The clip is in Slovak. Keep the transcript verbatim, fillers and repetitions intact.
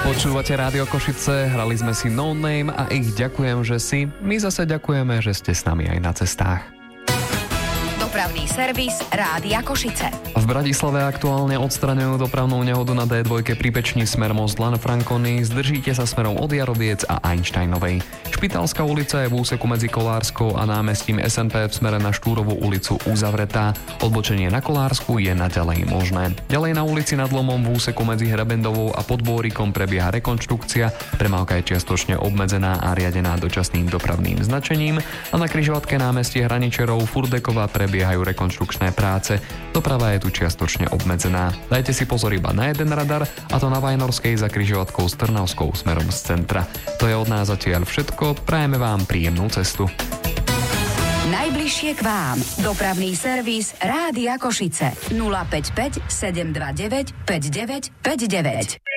Počúvate Rádio Košice, hrali sme si No Name a ich ďakujem, že si. My zase ďakujeme, že ste s nami aj na cestách. Dopravný servis Rádia Košice. V Bratislave aktuálne odstraňujú dopravnú nehodu na dé dva pri Pečni smer most Lanfranconi. Zdržíte sa smerom od Jaroviec a Einsteinovej. Špitálska ulica je v úseku medzi Kolárskou a námestím es en pé v smere na Štúrovú ulicu uzavretá. Odbočenie na Kolársku je naďalej možné. Ďalej na ulici Nad Lomom v úseku medzi Hrebendovou a Podbórikom prebieha rekonštrukcia. Premávka je čiastočne obmedzená a riadená dočasným dopravným značením a na križovatke námestie Hraničerov Furdekova prebiehajú rekonštrukčné práce. Doprava je tu čiastočne obmedzená. Dajte si pozor iba na jeden radar, a to na Vajnorskej za križovatkou s Trnavskou smerom z centra. To je od nás zatiaľ všetko. Prajeme vám príjemnú cestu. Najbližšie k vám. Dopravný servis Rádia Košice. nula päť päť sedem dva deväť päť deväť päť deväť.